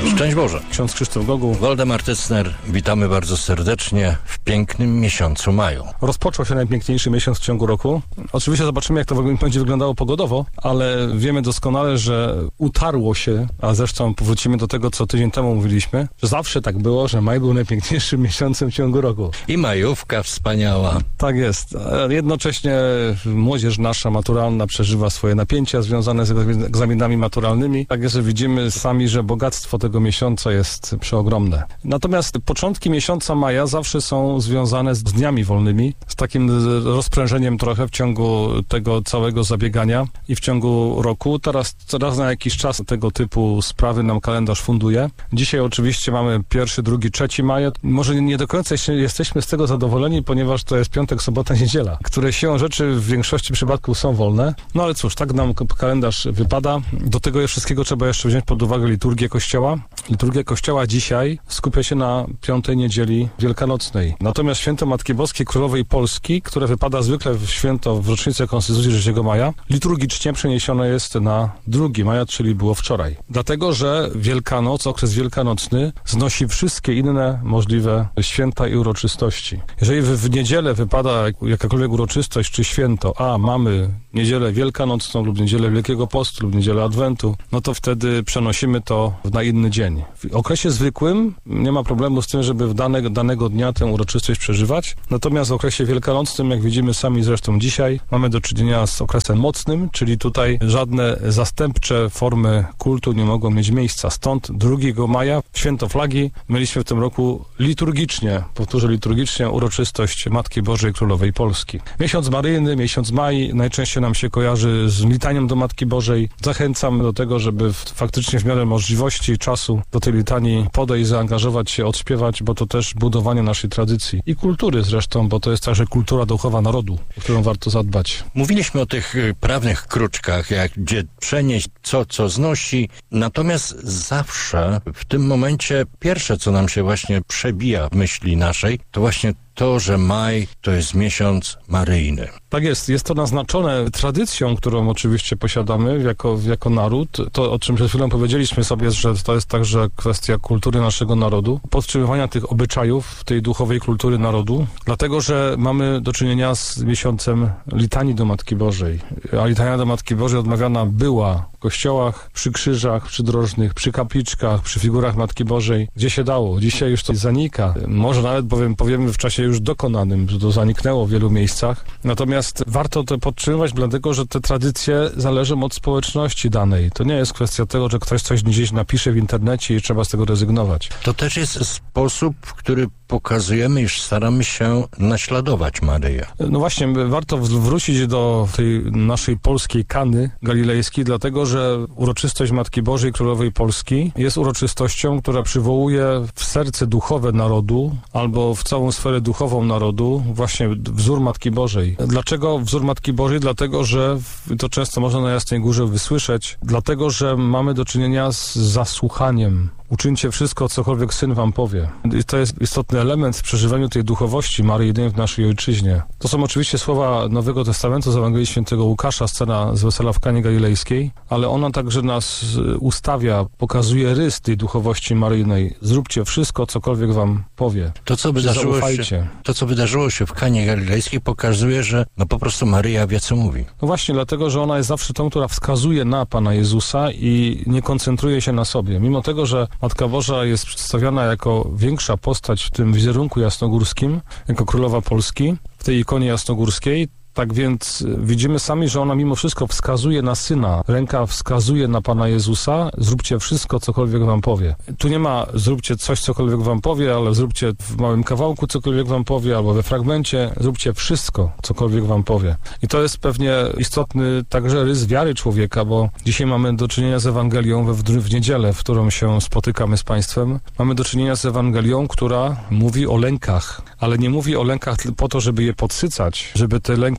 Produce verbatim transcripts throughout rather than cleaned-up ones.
Szczęść Boże. Ksiądz Krzysztof Goguł. Waldemar Tycner, witamy bardzo serdecznie w pięknym miesiącu maju. Rozpoczął się najpiękniejszy miesiąc w ciągu roku. Oczywiście zobaczymy, jak to będzie wyglądało pogodowo, ale wiemy doskonale, że utarło się, a zresztą powrócimy do tego, co tydzień temu mówiliśmy, że zawsze tak było, że maj był najpiękniejszym miesiącem w ciągu roku. I majówka wspaniała. Tak jest. Jednocześnie młodzież nasza maturalna przeżywa swoje napięcia związane z egzaminami maturalnymi. Tak jest, że widzimy sami, że bogactwo tego miesiąca jest przeogromne. Natomiast początki miesiąca maja zawsze są związane z dniami wolnymi, z takim rozprężeniem trochę w ciągu tego całego zabiegania i w ciągu roku. Teraz raz na jakiś czas tego typu sprawy nam kalendarz funduje. Dzisiaj oczywiście mamy pierwszy, drugi, trzeci maja. Może nie do końca jesteśmy z tego zadowoleni, ponieważ to jest piątek, sobota, niedziela, które siłą rzeczy w większości przypadków są wolne. No ale cóż, tak nam kalendarz wypada. Do tego wszystkiego trzeba jeszcze wziąć pod uwagę liturgię Kościoła. Liturgia Kościoła dzisiaj skupia się na piątej niedzieli wielkanocnej. Natomiast święto Matki Boskiej Królowej Polski, które wypada zwykle w święto w rocznicę Konstytucji trzeciego maja, liturgicznie przeniesione jest na drugi maja, czyli było wczoraj. Dlatego, że Wielkanoc, okres wielkanocny znosi wszystkie inne możliwe święta i uroczystości. Jeżeli w, w niedzielę wypada jakakolwiek uroczystość czy święto, a mamy niedzielę wielkanocną lub niedzielę Wielkiego Postu lub niedzielę Adwentu, no to wtedy przenosimy to na inny dzień. W okresie zwykłym nie ma problemu z tym, żeby w dane, danego dnia tę uroczystość przeżywać. Natomiast w okresie wielkanocnym, jak widzimy sami zresztą dzisiaj, mamy do czynienia z okresem mocnym, czyli tutaj żadne zastępcze formy kultu nie mogą mieć miejsca. Stąd drugiego maja, święto flagi, mieliśmy w tym roku liturgicznie, powtórzę liturgicznie, uroczystość Matki Bożej Królowej Polski. Miesiąc maryjny, miesiąc maj najczęściej nam się kojarzy z litanią do Matki Bożej. Zachęcam do tego, żeby w, faktycznie w miarę możliwości i czasu do tej litanii podejść, zaangażować się, odśpiewać, bo to też budowanie naszej tradycji i kultury zresztą, bo to jest także kultura duchowa narodu, o którą warto zadbać. Mówiliśmy o tych prawnych kruczkach, jak gdzie przenieść, co, co znosi. Natomiast zawsze w tym momencie pierwsze, co nam się właśnie przebija w myśli naszej, to właśnie to, że maj to jest miesiąc maryjny. Tak jest. Jest to naznaczone tradycją, którą oczywiście posiadamy jako, jako naród. To, o czym przed chwilą powiedzieliśmy sobie, że to jest także kwestia kultury naszego narodu, podtrzymywania tych obyczajów, tej duchowej kultury narodu, dlatego, że mamy do czynienia z miesiącem litanii do Matki Bożej. A litania do Matki Bożej odmawiana była w kościołach, przy krzyżach przydrożnych, przy kapliczkach, przy figurach Matki Bożej, gdzie się dało. Dzisiaj już to zanika. Może nawet powiem, powiemy w czasie już dokonanym, że to zaniknęło w wielu miejscach. Natomiast warto to podtrzymywać, dlatego, że te tradycje zależą od społeczności danej. To nie jest kwestia tego, że ktoś coś gdzieś napisze w internecie i trzeba z tego rezygnować. To też jest sposób, w który pokazujemy, iż staramy się naśladować Maryję. No właśnie, warto wrócić do tej naszej polskiej Kany galilejskiej, dlatego, że uroczystość Matki Bożej Królowej Polski jest uroczystością, która przywołuje w serce duchowe narodu, albo w całą sferę duchową narodu właśnie wzór Matki Bożej. Dlaczego wzór Matki Bożej? Dlatego, że to często można na Jasnej Górze wysłyszeć, dlatego, że mamy do czynienia z zasłuchaniem. Uczyńcie wszystko, cokolwiek Syn wam powie. I to jest istotny element w przeżywaniu tej duchowości Maryjnej w naszej ojczyźnie. To są oczywiście słowa Nowego Testamentu z Ewangelii Świętego Łukasza, scena z wesela w Kanie Galilejskiej, ale ona także nas ustawia, pokazuje rys tej duchowości Maryjnej. Zróbcie wszystko, cokolwiek wam powie. To, co wydarzyło się, to, co wydarzyło się w Kanie Galilejskiej, pokazuje, że no po prostu Maryja wie, co mówi. No właśnie, dlatego, że ona jest zawsze tą, która wskazuje na Pana Jezusa i nie koncentruje się na sobie. Mimo tego, że Matka Boża jest przedstawiana jako większa postać w tym wizerunku jasnogórskim, jako Królowa Polski, w tej ikonie jasnogórskiej. Tak więc widzimy sami, że ona mimo wszystko wskazuje na Syna. Ręka wskazuje na Pana Jezusa. Zróbcie wszystko, cokolwiek wam powie. Tu nie ma zróbcie coś, cokolwiek wam powie, ale zróbcie w małym kawałku, cokolwiek wam powie, albo we fragmencie. Zróbcie wszystko, cokolwiek wam powie. I to jest pewnie istotny także rys wiary człowieka, bo dzisiaj mamy do czynienia z Ewangelią we w, w niedzielę, w którą się spotykamy z Państwem. Mamy do czynienia z Ewangelią, która mówi o lękach, ale nie mówi o lękach po to, żeby je podsycać, żeby te lęki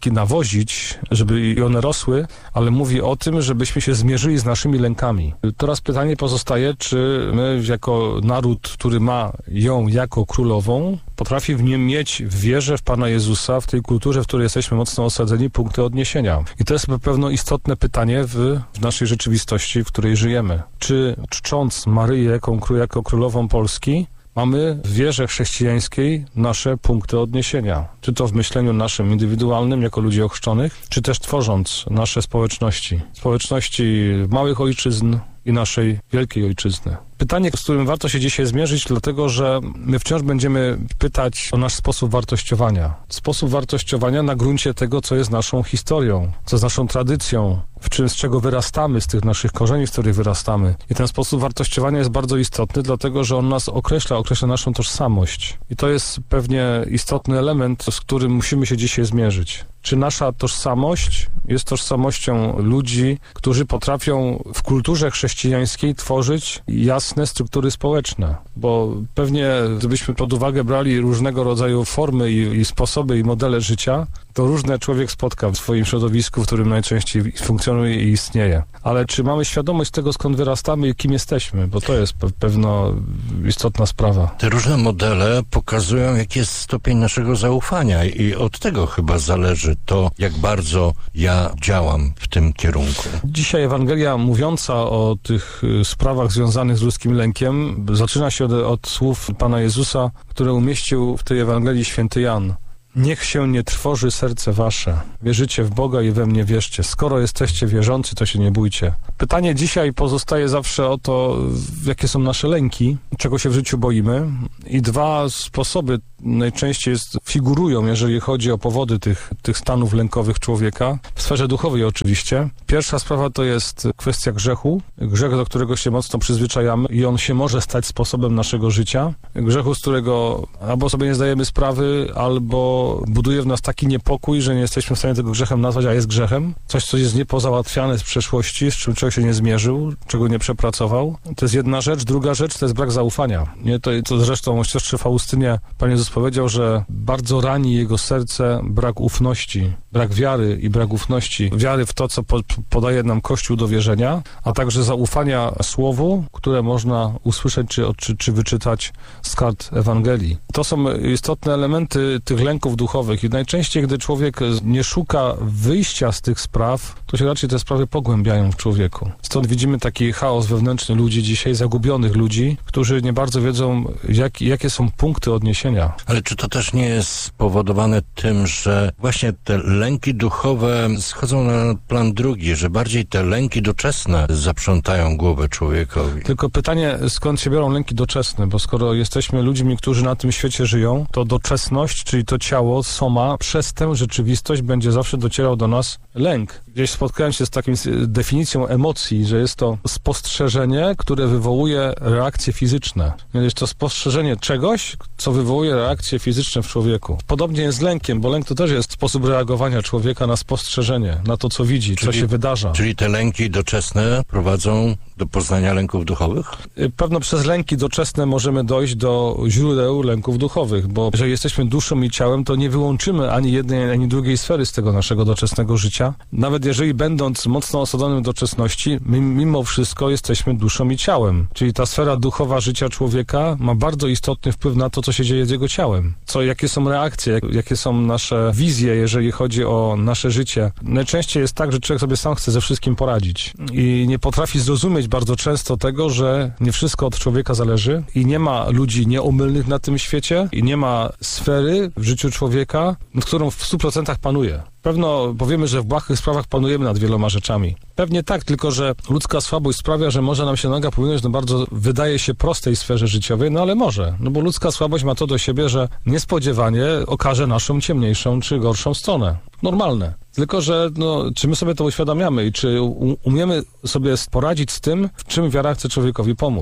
lęki nawozić, żeby i one rosły, ale mówi o tym, żebyśmy się zmierzyli z naszymi lękami. Teraz pytanie pozostaje, czy my jako naród, który ma ją jako królową, potrafi w nim mieć w wierze w Pana Jezusa, w tej kulturze, w której jesteśmy mocno osadzeni, punkty odniesienia. I to jest na pewno istotne pytanie w, w naszej rzeczywistości, w której żyjemy. Czy czcząc Maryję jako, jako królową Polski, mamy w wierze chrześcijańskiej nasze punkty odniesienia. Czy to w myśleniu naszym indywidualnym, jako ludzi ochrzczonych, czy też tworząc nasze społeczności. Społeczności małych ojczyzn i naszej wielkiej ojczyzny. Pytanie, z którym warto się dzisiaj zmierzyć, dlatego że my wciąż będziemy pytać o nasz sposób wartościowania. Sposób wartościowania na gruncie tego, co jest naszą historią, co jest naszą tradycją, w czym, z czego wyrastamy, z tych naszych korzeni, z których wyrastamy. I ten sposób wartościowania jest bardzo istotny, dlatego że on nas określa, określa naszą tożsamość. I to jest pewnie istotny element, z którym musimy się dzisiaj zmierzyć. Czy nasza tożsamość jest tożsamością ludzi, którzy potrafią w kulturze chrześcijańskiej tworzyć jasne struktury społeczne? Bo pewnie gdybyśmy pod uwagę brali różnego rodzaju formy i, i sposoby i modele życia, to różne człowiek spotka w swoim środowisku, w którym najczęściej funkcjonuje i istnieje. Ale czy mamy świadomość tego, skąd wyrastamy i kim jesteśmy? Bo to jest pe- pewno istotna sprawa. Te różne modele pokazują, jaki jest stopień naszego zaufania i od tego chyba zależy to, jak bardzo ja działam w tym kierunku. Dzisiaj Ewangelia mówiąca o tych sprawach związanych z ludzkim lękiem zaczyna się od, od słów Pana Jezusa, które umieścił w tej Ewangelii święty Jan. Niech się nie trwoży serce wasze. Wierzycie w Boga i we mnie wierzcie. Skoro jesteście wierzący, to się nie bójcie. Pytanie dzisiaj pozostaje zawsze o to, jakie są nasze lęki, czego się w życiu boimy. I dwa sposoby najczęściej jest, figurują, jeżeli chodzi o powody tych, tych stanów lękowych człowieka. W sferze duchowej oczywiście. Pierwsza sprawa to jest kwestia grzechu. Grzech, do którego się mocno przyzwyczajamy i on się może stać sposobem naszego życia. Grzechu, z którego albo sobie nie zdajemy sprawy, albo buduje w nas taki niepokój, że nie jesteśmy w stanie tego grzechem nazwać, a jest grzechem. Coś, co jest niepozałatwiane z przeszłości, z czym człowiek się nie zmierzył, czego nie przepracował. To jest jedna rzecz. Druga rzecz to jest brak zaufania. Nie? To, to zresztą o siostrze Faustynie Pan Jezus powiedział, że bardzo rani jego serce brak ufności, brak wiary i brak ufności. Wiary w to, co po, podaje nam Kościół do wierzenia, a także zaufania Słowu, które można usłyszeć czy, czy, czy wyczytać z kart Ewangelii. To są istotne elementy tych lęków duchowych i najczęściej, gdy człowiek nie szuka wyjścia z tych spraw, to się raczej te sprawy pogłębiają w człowieku. Stąd widzimy taki chaos wewnętrzny ludzi dzisiaj, zagubionych ludzi, którzy nie bardzo wiedzą, jak, jakie są punkty odniesienia. Ale czy to też nie jest spowodowane tym, że właśnie te lęki duchowe schodzą na plan drugi, że bardziej te lęki doczesne zaprzątają głowę człowiekowi? Tylko pytanie, skąd się biorą lęki doczesne, bo skoro jesteśmy ludźmi, którzy na tym świecie żyją, to doczesność, czyli to ciało, soma, przez tę rzeczywistość będzie zawsze docierał do nas lęk. Gdzieś spotkałem się z taką definicją emocji, że jest to spostrzeżenie, które wywołuje reakcje fizyczne. Jest to spostrzeżenie czegoś, co wywołuje reakcje fizyczne w człowieku. Podobnie jest z lękiem, bo lęk to też jest sposób reagowania człowieka na spostrzeżenie, na to, co widzi, czyli, co się wydarza. Czyli te lęki doczesne prowadzą do poznania lęków duchowych? Pewno przez lęki doczesne możemy dojść do źródeł lęków duchowych, bo jeżeli jesteśmy duszą i ciałem, to nie wyłączymy ani jednej, ani drugiej sfery z tego naszego doczesnego życia. Nawet jeżeli będąc mocno osadzonym doczesności, my mimo wszystko jesteśmy duszą i ciałem. Czyli ta sfera duchowa życia człowieka ma bardzo istotny wpływ na to, co się dzieje z jego ciałem. Co, jakie są reakcje, jak, jakie są nasze wizje, jeżeli chodzi o nasze życie. Najczęściej jest tak, że człowiek sobie sam chce ze wszystkim poradzić i nie potrafi zrozumieć bardzo często tego, że nie wszystko od człowieka zależy i nie ma ludzi nieomylnych na tym świecie i nie ma sfery w życiu człowieka, nad którą w stu procentach panuje. Pewno powiemy, że w błahych sprawach panujemy nad wieloma rzeczami. Pewnie tak, tylko że ludzka słabość sprawia, że może nam się noga powinąć na bardzo, wydaje się, prostej sferze życiowej, no ale może. No bo ludzka słabość ma to do siebie, że niespodziewanie okaże naszą ciemniejszą czy gorszą stronę. Normalne. Tylko że no, czy my sobie to uświadamiamy i czy umiemy sobie poradzić z tym, w czym wiara chce człowiekowi pomóc.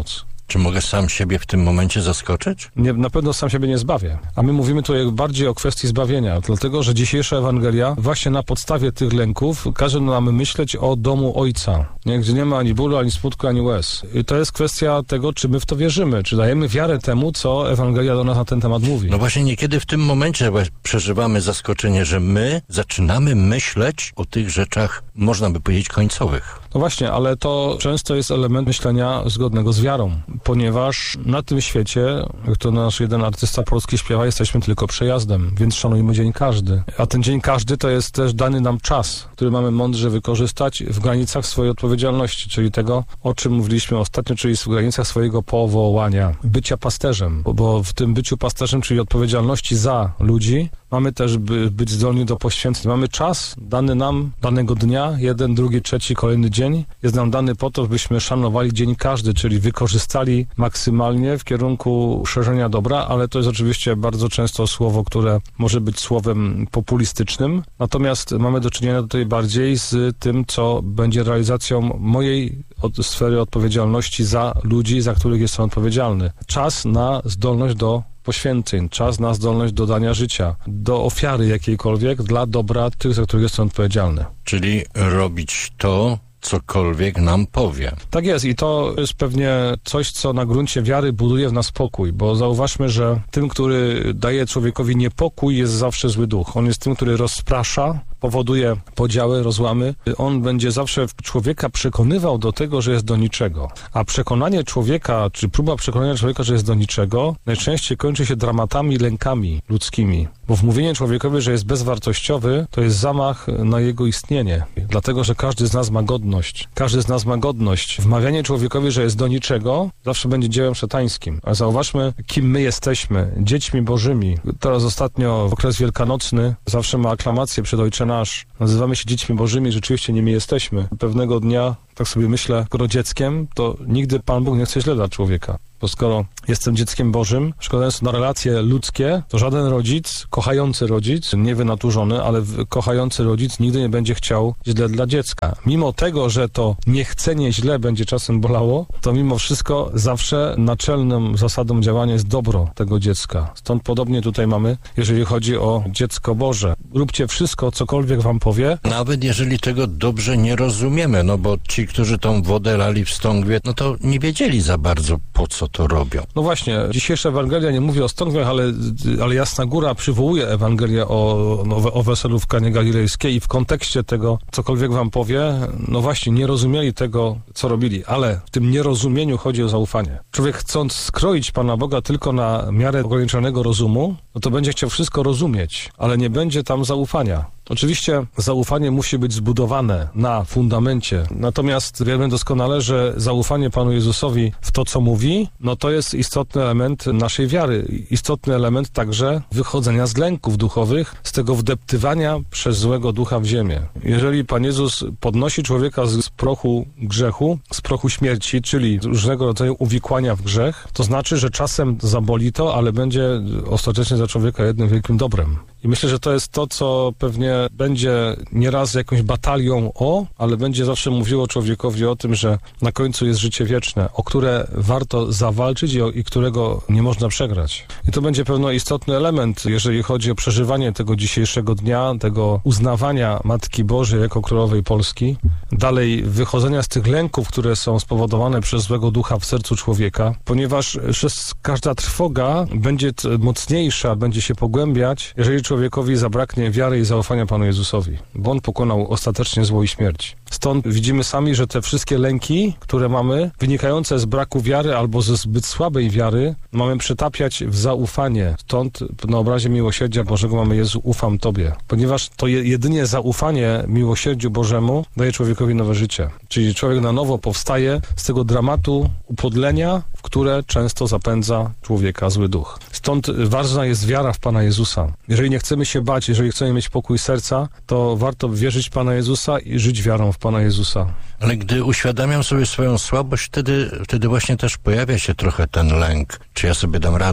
Czy mogę sam siebie w tym momencie zaskoczyć? Nie, na pewno sam siebie nie zbawię. A my mówimy tutaj bardziej o kwestii zbawienia, dlatego że dzisiejsza Ewangelia właśnie na podstawie tych lęków każe nam myśleć o domu Ojca, nie? Gdzie nie ma ani bólu, ani smutku, ani łez. I to jest kwestia tego, czy my w to wierzymy, czy dajemy wiarę temu, co Ewangelia do nas na ten temat mówi. No właśnie niekiedy w tym momencie przeżywamy zaskoczenie, że my zaczynamy myśleć o tych rzeczach, można by powiedzieć, końcowych. No właśnie, ale to często jest element myślenia zgodnego z wiarą, ponieważ na tym świecie, jak to nasz jeden artysta polski śpiewa, jesteśmy tylko przejazdem, więc szanujmy dzień każdy. A ten dzień każdy to jest też dany nam czas, który mamy mądrze wykorzystać w granicach swojej odpowiedzialności, czyli tego, o czym mówiliśmy ostatnio, czyli w granicach swojego powołania, bycia pasterzem, bo, bo w tym byciu pasterzem, czyli odpowiedzialności za ludzi, mamy też by, być zdolni do poświęceń. Mamy czas dany nam, danego dnia, jeden, drugi, trzeci, kolejny dzień, jest nam dany po to, byśmy szanowali dzień każdy, czyli wykorzystali maksymalnie w kierunku szerzenia dobra, ale to jest oczywiście bardzo często słowo, które może być słowem populistycznym, natomiast mamy do czynienia tutaj bardziej z tym, co będzie realizacją mojej od, sfery odpowiedzialności za ludzi, za których jestem odpowiedzialny. Czas na zdolność do poświęceń, czas na zdolność do dania życia, do ofiary jakiejkolwiek dla dobra tych, za których jestem odpowiedzialny. Czyli robić to, cokolwiek nam powie. Tak jest i to jest pewnie coś, co na gruncie wiary buduje w nas pokój, bo zauważmy, że tym, który daje człowiekowi niepokój, jest zawsze zły duch. On jest tym, który rozprasza, powoduje podziały, rozłamy. On będzie zawsze człowieka przekonywał do tego, że jest do niczego. A przekonanie człowieka, czy próba przekonania człowieka, że jest do niczego, najczęściej kończy się dramatami, lękami ludzkimi. Bo wmówienie człowiekowi, że jest bezwartościowy, to jest zamach na jego istnienie. Dlatego, że każdy z nas ma godność. Każdy z nas ma godność. Wmawianie człowiekowi, że jest do niczego, zawsze będzie dziełem szatańskim. A zauważmy, kim my jesteśmy. Dziećmi Bożymi. Teraz ostatnio, w okres wielkanocny, zawsze ma aklamację przed Ojcze Nasz. Nazywamy się dziećmi Bożymi, rzeczywiście nimi jesteśmy. Pewnego dnia, tak sobie myślę, skoro dzieckiem, to nigdy Pan Bóg nie chce źle dla człowieka. Bo skoro jestem dzieckiem Bożym, przekładając na relacje ludzkie, to żaden rodzic, kochający rodzic, nie wynaturzony, ale kochający rodzic nigdy nie będzie chciał źle dla dziecka. Mimo tego, że to niechcenie źle będzie czasem bolało, to mimo wszystko zawsze naczelną zasadą działania jest dobro tego dziecka. Stąd podobnie tutaj mamy, jeżeli chodzi o dziecko Boże. Róbcie wszystko, cokolwiek wam powie. Nawet jeżeli tego dobrze nie rozumiemy, no bo ci, którzy tą wodę lali w stągwie, no to nie wiedzieli za bardzo, po co to robią. No właśnie, dzisiejsza Ewangelia nie mówi o stągwiach, ale, ale Jasna Góra przywołuje Ewangelię o, no, o weselu w Kanie Galilejskiej i w kontekście tego, cokolwiek wam powie, no właśnie, nie rozumieli tego, co robili, ale w tym nierozumieniu chodzi o zaufanie. Człowiek, chcąc skroić Pana Boga tylko na miarę ograniczonego rozumu, no to będzie chciał wszystko rozumieć, ale nie będzie tam zaufania. Oczywiście zaufanie musi być zbudowane na fundamencie, natomiast wiemy doskonale, że zaufanie Panu Jezusowi w to, co mówi, no to jest istotny element naszej wiary, istotny element także wychodzenia z lęków duchowych, z tego wdeptywania przez złego ducha w ziemię. Jeżeli Pan Jezus podnosi człowieka z prochu grzechu, z prochu śmierci, czyli różnego rodzaju uwikłania w grzech, to znaczy, że czasem zaboli to, ale będzie ostatecznie dla człowieka jednym wielkim dobrem. I myślę, że to jest to, co pewnie będzie nieraz jakąś batalią o, ale będzie zawsze mówiło człowiekowi o tym, że na końcu jest życie wieczne, o które warto zawalczyć i, o, i którego nie można przegrać. I to będzie pewno istotny element, jeżeli chodzi o przeżywanie tego dzisiejszego dnia, tego uznawania Matki Bożej jako Królowej Polski, dalej wychodzenia z tych lęków, które są spowodowane przez złego ducha w sercu człowieka, ponieważ każda trwoga będzie mocniejsza, będzie się pogłębiać, jeżeli człowiekowi zabraknie wiary i zaufania Panu Jezusowi, bo On pokonał ostatecznie zło i śmierć. Stąd widzimy sami, że te wszystkie lęki, które mamy, wynikające z braku wiary albo ze zbyt słabej wiary, mamy przetapiać w zaufanie. Stąd na obrazie miłosierdzia Bożego mamy: Jezu, ufam Tobie. Ponieważ to jedynie zaufanie miłosierdziu Bożemu daje człowiekowi nowe życie. Czyli człowiek na nowo powstaje z tego dramatu upodlenia, w które często zapędza człowieka zły duch. Stąd ważna jest wiara w Pana Jezusa. Jeżeli nie chcemy się bać, jeżeli chcemy mieć pokój serca, to warto wierzyć w Pana Jezusa i żyć wiarą w Pana Jezusa. Ale gdy uświadamiam sobie swoją słabość, wtedy, wtedy właśnie też pojawia się trochę ten lęk, czy ja sobie dam radę.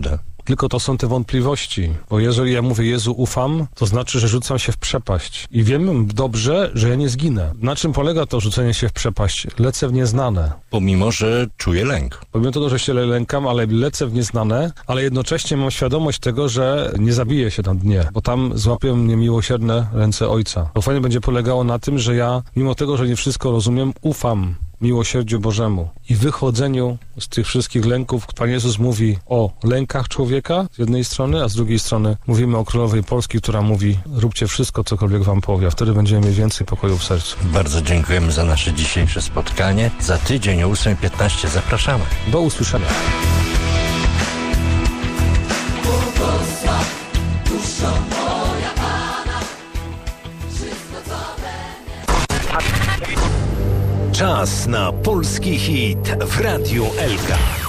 Tylko to są te wątpliwości, bo jeżeli ja mówię Jezu ufam, to znaczy, że rzucam się w przepaść i wiem dobrze, że ja nie zginę. Na czym polega to rzucenie się w przepaść? Lecę w nieznane. Pomimo, że czuję lęk. Pomimo tego, że się lękam, ale lecę w nieznane, ale jednocześnie mam świadomość tego, że nie zabiję się na dnie, bo tam złapią mnie miłosierne ręce Ojca. To fajnie będzie polegało na tym, że ja, mimo tego, że nie wszystko rozumiem, ufam miłosierdziu Bożemu i wychodzeniu z tych wszystkich lęków. Pan Jezus mówi o lękach człowieka z jednej strony, a z drugiej strony mówimy o Królowej Polski, która mówi: róbcie wszystko, cokolwiek wam powie, a wtedy będziemy mieć więcej pokoju w sercu. Bardzo dziękujemy za nasze dzisiejsze spotkanie. Za tydzień o ósma piętnaście zapraszamy. Do usłyszenia. Czas na polski hit w Radiu Elka.